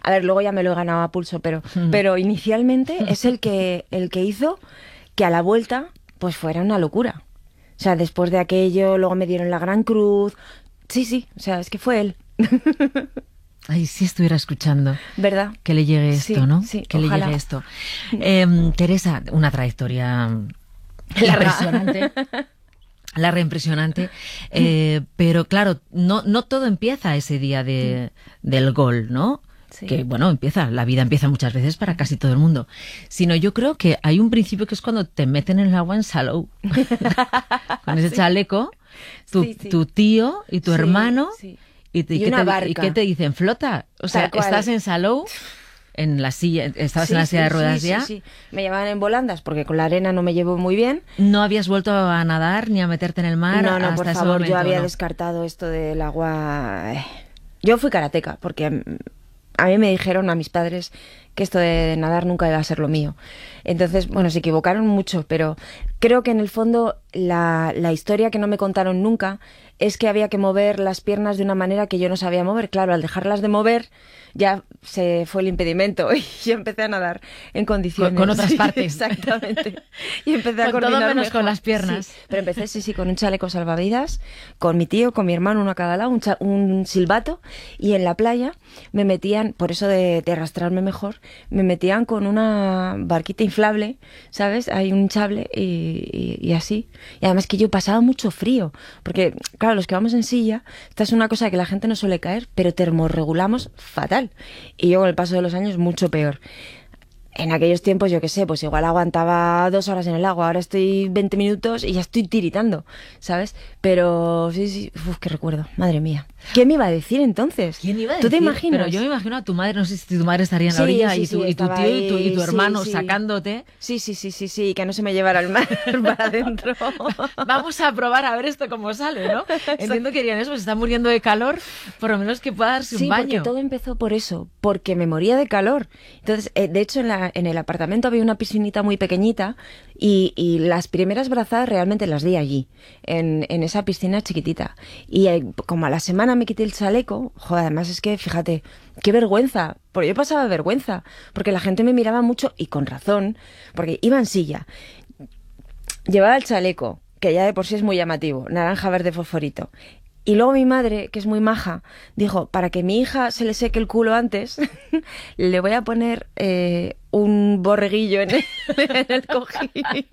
A ver, luego ya me lo he ganado a pulso, pero inicialmente es el que hizo que a la vuelta pues fuera una locura. O sea, después de aquello, luego me dieron la Gran Cruz. Sí, o sea, es que fue él. Ay, si estuviera escuchando. ¿Verdad? Que le llegue esto, sí, ¿no? Sí, que ojalá. le llegue esto. Teresa, una trayectoria impresionante. Larga, impresionante. Pero claro, no todo empieza ese día del gol, ¿no? Sí. Que bueno, la vida empieza muchas veces para casi todo el mundo. Sino yo creo que hay un principio que es cuando te meten en el agua en Salou. Con ese chaleco, tu tío y tu hermano. Sí. ¿Y una barca. ¿Y qué te dicen? ¿Flota? O sea, ¿estás en Salou? En la silla, estabas en la silla de ruedas ya. Sí. Me llevaban en volandas porque con la arena no me llevo muy bien. ¿No habías vuelto a nadar ni a meterte en el mar? No, hasta por ese favor, momento, yo había ¿no? descartado esto del agua. Yo fui karateca porque a mí me dijeron, a mis padres, que esto de nadar nunca iba a ser lo mío. Entonces, bueno, se equivocaron mucho, pero creo que en el fondo la historia que no me contaron nunca es que había que mover las piernas de una manera que yo no sabía mover. Claro, al dejarlas de mover ya se fue el impedimento y yo empecé a nadar en condiciones. Con otras partes. Exactamente. Y empecé a con coordinar todo menos mejor. con las piernas. Sí, pero empecé, con un chaleco salvavidas, con mi tío, con mi hermano, uno a cada lado, un silbato, y en la playa me metían, por eso de arrastrarme mejor, me metían con una barquita inflable, ¿sabes? Hay un hinchable y así. Y además que yo pasaba mucho frío, porque claro, los que vamos en silla, esta es una cosa que la gente no suele caer, pero termorregulamos fatal. Y yo con el paso de los años mucho peor. En aquellos tiempos, yo qué sé, pues igual aguantaba 2 horas en el agua, ahora estoy 20 minutos y ya estoy tiritando, ¿sabes? Pero sí, qué recuerdo, madre mía. ¿Quién me iba a decir entonces? ¿Quién iba a decir? ¿Tú te imaginas? Pero yo me imagino a tu madre, no sé si tu madre estaría en la orilla y tu tío y tu hermano sí. sacándote. Sí, que no se me llevara el mar para adentro. Vamos a probar a ver esto cómo sale, ¿no? Entiendo que dirían eso, se está muriendo de calor, por lo menos que pueda darse un baño. Sí, porque todo empezó por eso, porque me moría de calor. Entonces, de hecho, en el apartamento había una piscinita muy pequeñita y las primeras brazadas realmente las di allí, en esa piscina chiquitita. Y como a la semana me quité el chaleco, joder, además es que, fíjate, qué vergüenza, porque yo pasaba vergüenza, porque la gente me miraba mucho, y con razón, porque iba en silla, llevaba el chaleco, que ya de por sí es muy llamativo, naranja, verde, fosforito. Y luego mi madre, que es muy maja, dijo, para que mi hija se le seque el culo antes, le voy a poner un borreguillo en el cojín.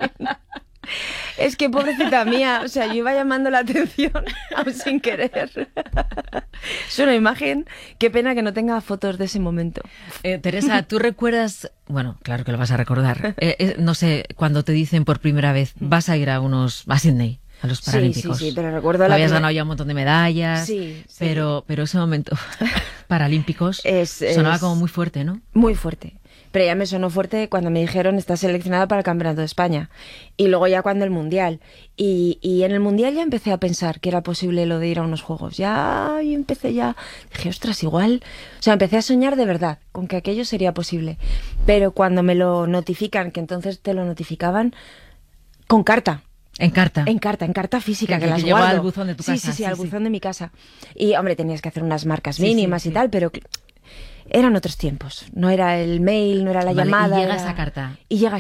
Es que pobrecita mía, o sea, yo iba llamando la atención aún sin querer. Es una imagen, qué pena que no tenga fotos de ese momento. Teresa, ¿tú recuerdas? Bueno, claro que lo vas a recordar. No sé, cuando te dicen por primera vez, vas a ir a Sydney, a los Paralímpicos. Sí, pero recuerdo habías ganado ya un montón de medallas, sí. Pero ese momento Paralímpicos sonaba como muy fuerte, ¿no? Muy fuerte. Pero ya me sonó fuerte cuando me dijeron, estás seleccionada para el Campeonato de España. Y luego ya cuando el Mundial. Y en el Mundial ya empecé a pensar que era posible lo de ir a unos Juegos. Y empecé ya, dije, ostras, igual. O sea, empecé a soñar de verdad con que aquello sería posible. Pero cuando me lo notifican, que entonces te lo notificaban con carta. En carta física, que las las llegó guardo. al buzón de tu casa. Sí, al buzón de mi casa. Y, hombre, tenías que hacer unas marcas mínimas y tal, pero eran otros tiempos. No era el mail, no era la llamada. Y llega esa carta.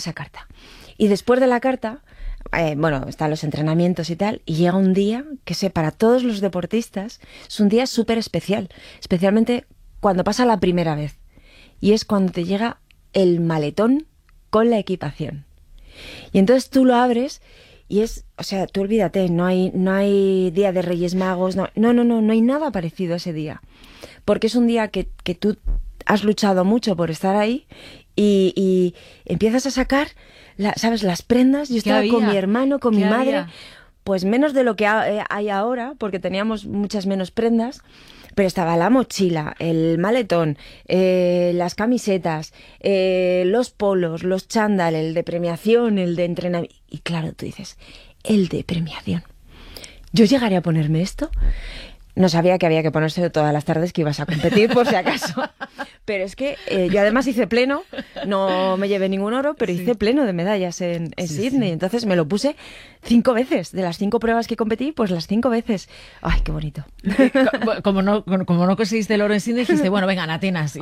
Y después de la carta, están los entrenamientos y tal, y llega un día que para todos los deportistas es un día súper especial, especialmente cuando pasa la primera vez. Y es cuando te llega el maletón con la equipación. Y entonces tú lo abres y tú olvídate, no hay día de Reyes Magos, no hay nada parecido a ese día. Porque es un día que tú has luchado mucho por estar ahí y empiezas a sacar, ¿sabes? Las prendas. Yo estaba con mi hermano, con mi madre, pues menos de lo que hay ahora, porque teníamos muchas menos prendas. Pero estaba la mochila, el maletón, las camisetas, los polos, los chándal, el de premiación, el de entrenamiento. Y claro, tú dices, el de premiación. ¿Yo llegaré a ponerme esto? No sabía que había que ponérselo todas las tardes que ibas a competir, por si acaso. Pero es que yo además hice pleno, no me llevé ningún oro, pero hice pleno de medallas en Sydney. Sí. Entonces me lo puse 5 veces. De las 5 pruebas que competí, pues las 5 veces. ¡Ay, qué bonito! Como no conseguiste el oro en Sydney, dijiste, bueno, venga, en Atenas.